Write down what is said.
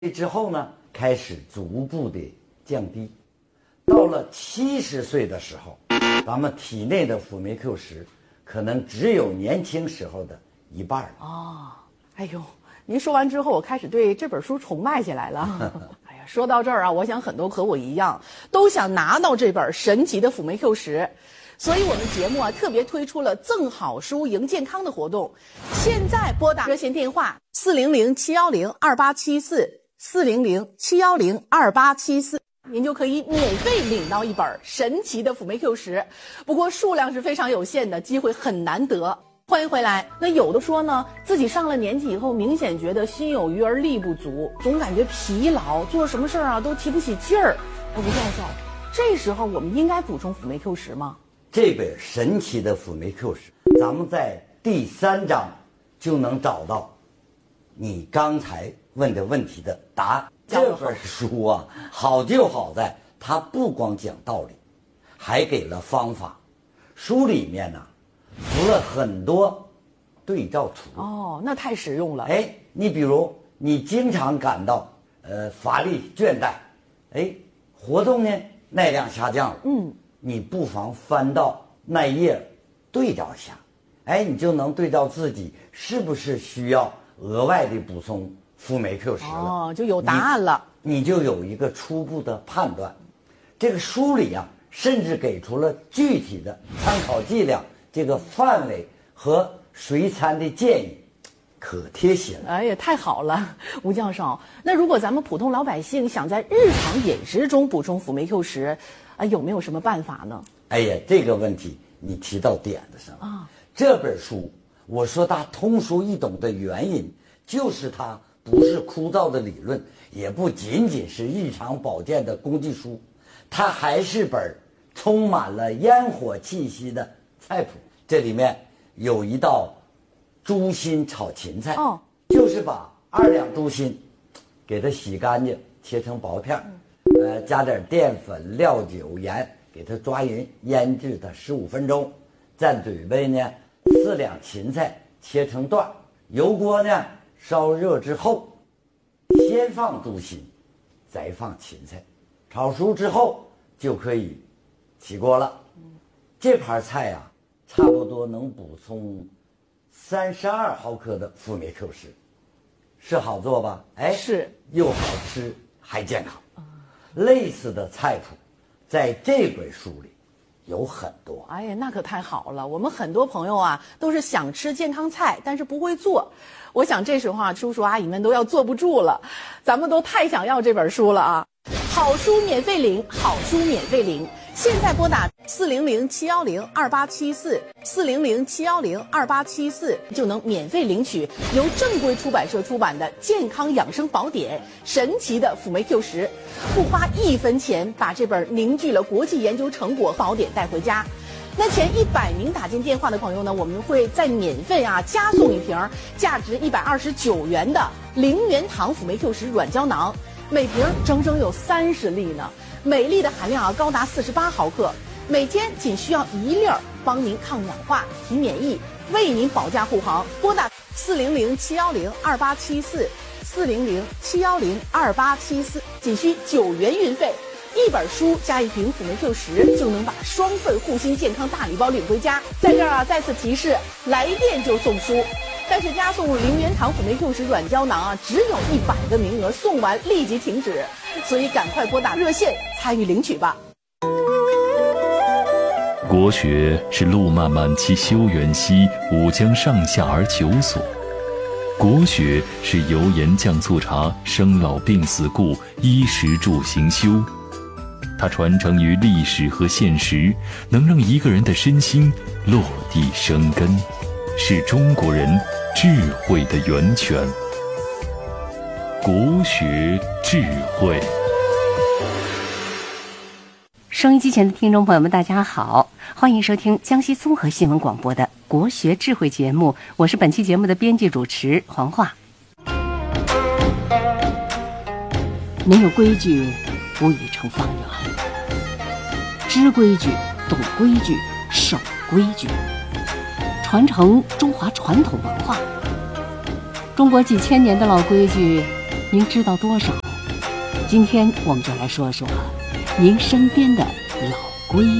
之后呢，开始逐步的降低，到了70岁的时候，咱们体内的辅酶 Q10可能只有年轻时候的一半了。 哦，哎呦，您说完之后，我开始对这本书崇拜起来了。哎呀，说到这儿啊，我想很多和我一样，都想拿到这本神奇的辅酶 Q10。所以我们节目啊特别推出了赠好书赢健康的活动，现在拨打热线电话400-710-2874，400-710-2874，您就可以免费领到一本神奇的辅酶 Q10，不过数量是非常有限的，机会很难得。欢迎回来。那有的说呢，自己上了年纪以后，明显觉得心有余而力不足，总感觉疲劳，做什么事啊都提不起劲儿。吴教授，这时候我们应该补充辅酶 Q10吗？ 这本神奇的辅酶 Q10，咱们在第3章就能找到你刚才问的问题的答案。这本书啊，好就好在它不光讲道理，还给了方法。书里面呢，附了很多对照图。 哦，那太实用了。 哎，你比如你经常感到乏力倦怠，哎，活动呢耐量下降了。你不妨翻到那页对照一下，哎，你就能对照自己是不是需要额外的补充辅酶 Q10了。 哦，就有答案了， 你就有一个初步的判断。这个书里啊，甚至给出了具体的参考剂量、这个范围和随餐的建议，可贴心了。 哎呀，太好了，吴教授。那如果咱们普通老百姓想在日常饮食中补充辅酶 Q10，有没有什么办法呢？ 哎呀，这个问题你提到点子上了。这本书我说它通俗易懂的原因，就是它不是枯燥的理论，也不仅仅是日常保健的工具书，它还是本充满了烟火气息的菜谱。这里面有一道猪心炒芹菜，就是把2两猪心给它洗干净，切成薄片，加点淀粉、料酒、盐，给它抓匀，腌制它15分钟。再准备呢4两芹菜，切成段，油锅呢烧热之后，先放猪心，再放芹菜，炒熟之后就可以起锅了。这盘菜啊，差不多能补充32毫克的辅酶 Q10，是好做吧？哎， 是， 又好吃还健康。类似的菜谱在这本书里有很多。 哎呀，那可太好了！我们很多朋友啊，都是想吃健康菜，但是不会做。我想这时候啊，叔叔阿姨们都要坐不住了，咱们都太想要这本书了啊！好书免费领，好书免费领。现在拨打400-710-2874，400-710-2874，就能免费领取由正规出版社出版的健康养生宝典神奇的辅酶 Q10，不花1分钱把这本凝聚了国际研究成果宝典带回家。那前100名打进电话的朋友呢，我们会再免费加送一瓶价值129元的0元糖辅酶 Q10软胶囊，每瓶整整有30粒呢。每粒的含量高达48毫克，每天仅需要1粒，帮您抗氧化、提免疫，为您保驾护航。拨打400-710-2874，400-710-2874，仅需9元运费。一本书加1瓶辅酶 Q10，就能把双份护心健康大礼包领回家。在这儿再次提示，来电就送书。但是加送0元糖辅酶 Q10软胶囊只有100个名额，送完立即停止，所以赶快拨打热线参与领取吧。 国学是路漫漫其修远兮，吾将上下而求索。国学是油盐酱醋茶，生老病死故，衣食住行修。它传承于历史和现实，能让一个人的身心落地生根，是中国人智慧的源泉。国学智慧。 收音机前的听众朋友们，大家好，欢迎收听江西综合新闻广播的国学智慧节目，我是本期节目的编辑主持黄华。没有规矩，不已成方圆。知规矩，懂规矩，守规矩，传承中华传统文化。中国几千年的老规矩， 您知道多少？今天我们就来说说您身边的老规